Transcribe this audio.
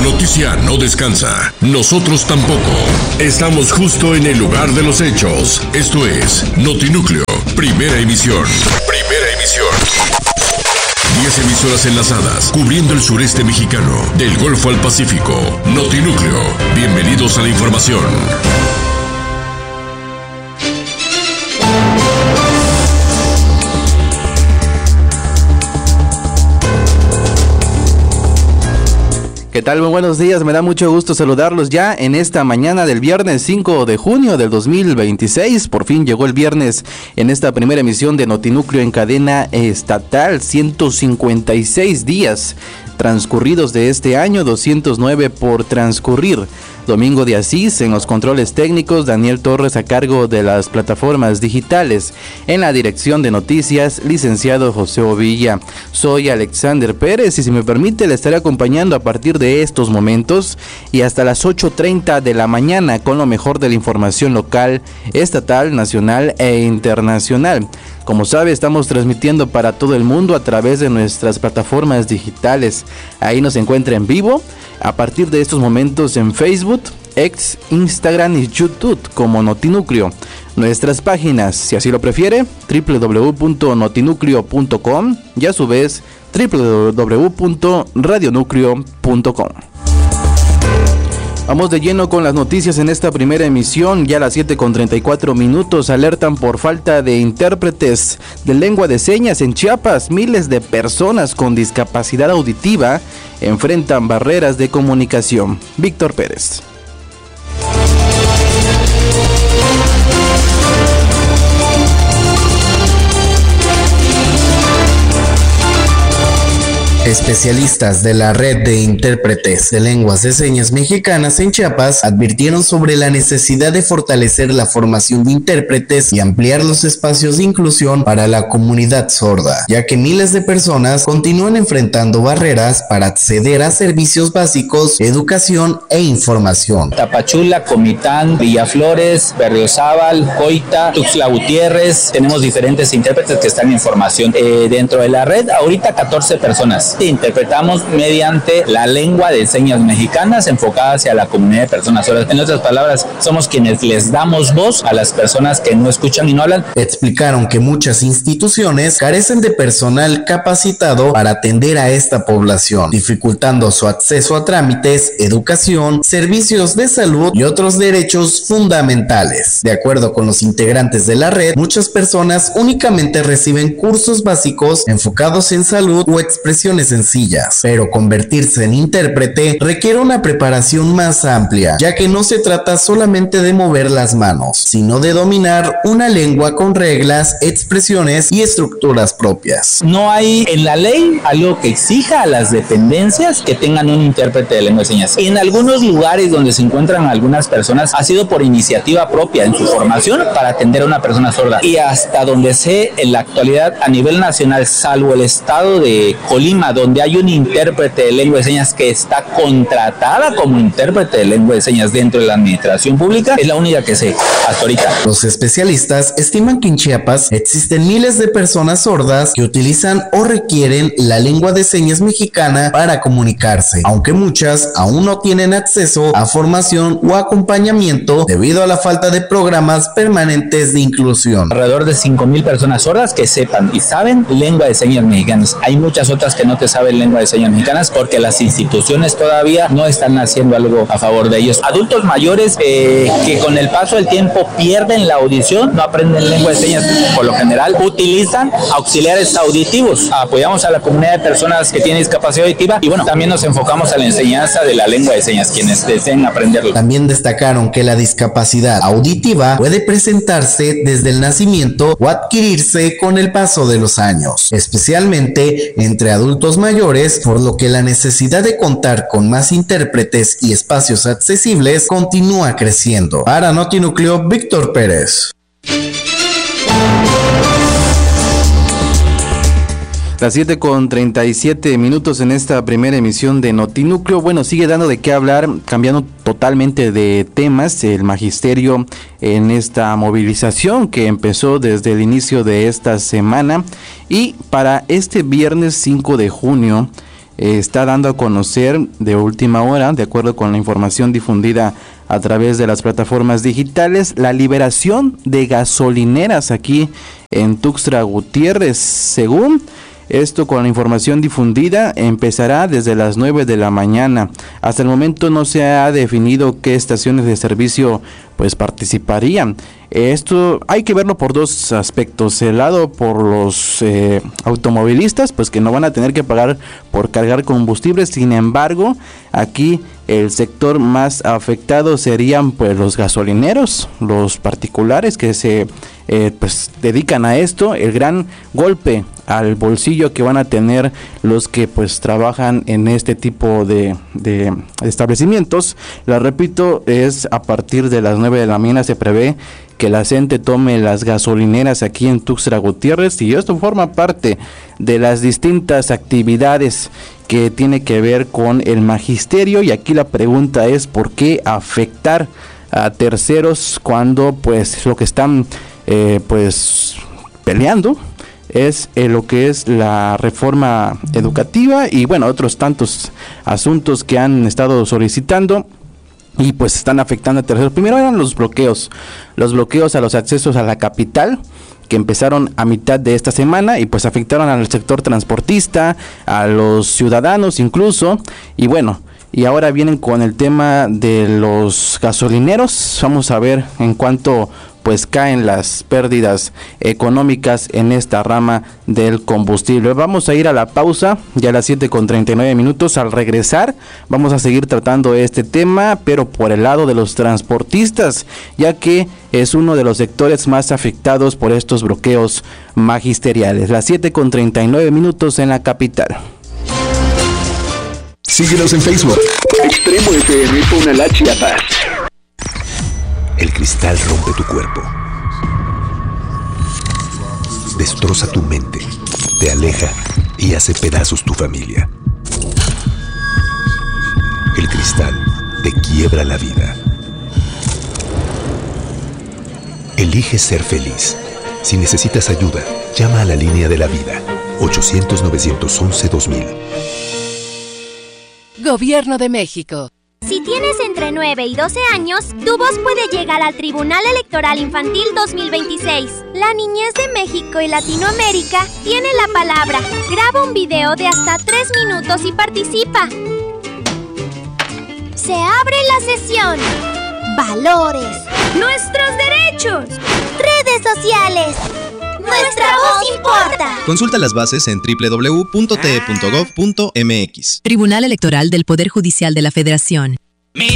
noticia no descansa. Nosotros tampoco. Estamos justo en el lugar de los hechos. Esto es Notinúcleo, primera emisión. Primera emisión. 10 emisoras enlazadas, cubriendo el sureste mexicano, del Golfo al Pacífico. Notinúcleo, bienvenidos a la información. ¿Qué tal? Muy buenos días, me da mucho gusto saludarlos ya en esta mañana del viernes 5 de junio del 2026. Por fin llegó el viernes en esta primera emisión de Notinúcleo en cadena estatal. 156 días transcurridos de este año, 209 por transcurrir. Domingo de Asís en los controles técnicos, Daniel Torres a cargo de las plataformas digitales. En la dirección de noticias, licenciado José Ovilla. Soy Alexander Pérez y si me permite le estaré acompañando a partir de estos momentos y hasta las 8:30 de la mañana con lo mejor de la información local, estatal, nacional e internacional. Como sabe, estamos transmitiendo para todo el mundo a través de nuestras plataformas digitales. Ahí nos encuentra en vivo a partir de estos momentos en Facebook, X, Instagram y YouTube como Notinúcleo. Nuestras páginas, si así lo prefiere, www.notinucleo.com y a su vez www.radionucleo.com. Vamos de lleno con las noticias en esta primera emisión. Ya a las 7:34 alertan por falta de intérpretes de lengua de señas en Chiapas. Miles de personas con discapacidad auditiva enfrentan barreras de comunicación. Víctor Pérez. Especialistas de la Red de Intérpretes de Lenguas de Señas Mexicanas en Chiapas advirtieron sobre la necesidad de fortalecer la formación de intérpretes y ampliar los espacios de inclusión para la comunidad sorda, ya que miles de personas continúan enfrentando barreras para acceder a servicios básicos, educación e información. Tapachula, Comitán, Villaflores, Berriozábal, Coita, Tuxtla Gutiérrez, tenemos diferentes intérpretes que están en formación. Dentro de la red, ahorita 14 personas. Interpretamos mediante la lengua de señas mexicanas enfocada hacia la comunidad de personas sordas. En otras palabras, somos quienes les damos voz a las personas que no escuchan y no hablan. Explicaron que muchas instituciones carecen de personal capacitado para atender a esta población, dificultando su acceso a trámites, educación, servicios de salud y otros derechos fundamentales. De acuerdo con los integrantes de la red, muchas personas únicamente reciben cursos básicos enfocados en salud o expresiones sencillas, pero convertirse en intérprete requiere una preparación más amplia, ya que no se trata solamente de mover las manos, sino de dominar una lengua con reglas, expresiones y estructuras propias. No hay en la ley algo que exija a las dependencias que tengan un intérprete de lengua de señas. En algunos lugares donde se encuentran algunas personas ha sido por iniciativa propia en su formación para atender a una persona sorda, y hasta donde sé en la actualidad a nivel nacional, salvo el estado de Colima, donde hay un intérprete de lengua de señas que está contratada como intérprete de lengua de señas dentro de la administración pública, es la única que sé hasta ahorita. Los especialistas estiman que en Chiapas existen miles de personas sordas que utilizan o requieren la lengua de señas mexicana para comunicarse, aunque muchas aún no tienen acceso a formación o acompañamiento debido a la falta de programas permanentes de inclusión. Alrededor de 5,000 personas sordas que sepan y saben lengua de señas mexicanas. Hay muchas otras que no te saben lengua de señas mexicanas porque las instituciones todavía no están haciendo algo a favor de ellos. Adultos mayores que con el paso del tiempo pierden la audición, no aprenden lengua de señas, por lo general utilizan auxiliares auditivos. Apoyamos a la comunidad de personas que tienen discapacidad auditiva y bueno, también nos enfocamos a la enseñanza de la lengua de señas, quienes deseen aprenderlo. También destacaron que la discapacidad auditiva puede presentarse desde el nacimiento o adquirirse con el paso de los años, especialmente entre adultos mayores, por lo que la necesidad de contar con más intérpretes y espacios accesibles continúa creciendo. Para Notinúcleo, Víctor Pérez. Las 7:37 en esta primera emisión de Notinúcleo. Bueno, sigue dando de qué hablar, cambiando totalmente de temas, el magisterio en esta movilización que empezó desde el inicio de esta semana. Y para este viernes 5 de junio está dando a conocer de última hora, de acuerdo con la información difundida a través de las plataformas digitales, la liberación de gasolineras aquí en Tuxtla Gutiérrez. Según esto, con la información difundida, empezará desde las 9 de la mañana. Hasta el momento no se ha definido qué estaciones de servicio pues participarían. Esto hay que verlo por dos aspectos. El lado por los automovilistas, pues que no van a tener que pagar por cargar combustible. Sin embargo, aquí el sector más afectado serían pues los gasolineros, los particulares que se pues dedican a esto. El gran golpe al bolsillo que van a tener los que pues trabajan en este tipo de establecimientos. La repito, es a partir de las 9 de la mañana se prevé que la gente tome las gasolineras aquí en Tuxtla Gutiérrez, y esto forma parte de las distintas actividades que tiene que ver con el magisterio. Y aquí la pregunta es: ¿por qué afectar a terceros cuando pues lo que están pues peleando es lo que es la reforma educativa y bueno, otros tantos asuntos que han estado solicitando y pues están afectando a terceros? Primero eran los bloqueos a los accesos a la capital, que empezaron a mitad de esta semana y pues afectaron al sector transportista, a los ciudadanos incluso, y bueno, y ahora vienen con el tema de los gasolineros. Vamos a ver en cuánto pues caen las pérdidas económicas en esta rama del combustible. Vamos a ir a la pausa, ya a las 7:39. Al regresar vamos a seguir tratando este tema, pero por el lado de los transportistas, ya que es uno de los sectores más afectados por estos bloqueos magisteriales. Las 7:39 en la capital. Síguenos en Facebook. Extremo FM Tonalá, Chiapas. El cristal rompe tu cuerpo, destroza tu mente, te aleja y hace pedazos tu familia. El cristal te quiebra la vida. Elige ser feliz. Si necesitas ayuda, llama a la línea de la vida, 800-911-2000. Gobierno de México. Si tienes entre 9 y 12 años, tu voz puede llegar al Tribunal Electoral Infantil 2026. La niñez de México y Latinoamérica tiene la palabra. Graba un video de hasta 3 minutos y participa. Se abre la sesión. Valores. Nuestros derechos. Redes sociales. Nuestra voz importa. Consulta las bases en www.te.gov.mx. Tribunal Electoral del Poder Judicial de la Federación.